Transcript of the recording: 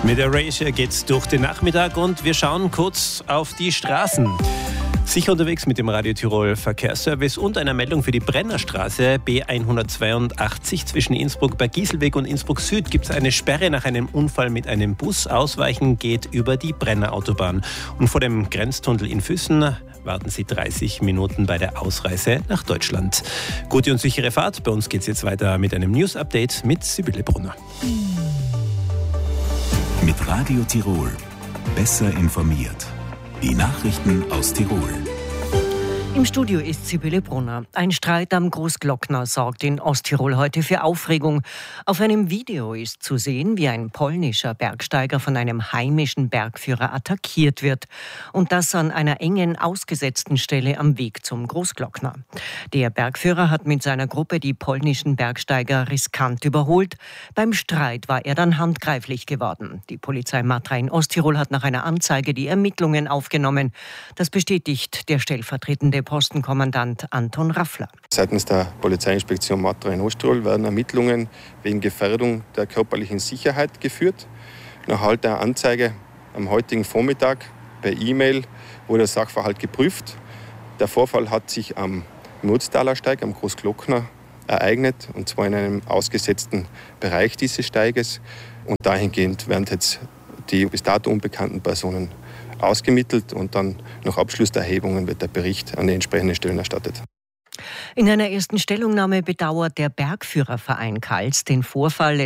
Mit der Erasure geht's durch den Nachmittag und wir schauen kurz auf die Straßen. Sicher unterwegs mit dem Radio Tirol Verkehrsservice und einer Meldung für die Brennerstraße B182 zwischen Innsbruck bei Gieselweg und Innsbruck Süd gibt es eine Sperre nach einem Unfall mit einem Bus. Ausweichen geht über die Brennerautobahn. Und vor dem Grenztunnel in Füssen warten Sie 30 Minuten bei der Ausreise nach Deutschland. Gute und sichere Fahrt. Bei uns geht es jetzt weiter mit einem News-Update mit Sibylle Brunner. Mit Radio Tirol. Besser informiert. Die Nachrichten aus Tirol. Im Studio ist Sibylle Brunner. Ein Streit am Großglockner sorgt in Osttirol heute für Aufregung. Auf einem Video ist zu sehen, wie ein polnischer Bergsteiger von einem heimischen Bergführer attackiert wird. Und das an einer engen, ausgesetzten Stelle am Weg zum Großglockner. Der Bergführer hat mit seiner Gruppe die polnischen Bergsteiger riskant überholt. Beim Streit war er dann handgreiflich geworden. Die Polizei Matra in Osttirol hat nach einer Anzeige die Ermittlungen aufgenommen. Das bestätigt der stellvertretende Postenkommandant Anton Raffler. Seitens der Polizeiinspektion Matra in Osttirol werden Ermittlungen wegen Gefährdung der körperlichen Sicherheit geführt. Nach Erhalt der Anzeige am heutigen Vormittag per E-Mail wurde der Sachverhalt geprüft. Der Vorfall hat sich am Mutztaler Steig, am Großglockner, ereignet, und zwar in einem ausgesetzten Bereich dieses Steiges. Und dahingehend werden jetzt die bis dato unbekannten Personen ausgemittelt und dann nach Abschluss der Erhebungen wird der Bericht an die entsprechenden Stellen erstattet. In einer ersten Stellungnahme bedauert der Bergführerverein Kals den Vorfall.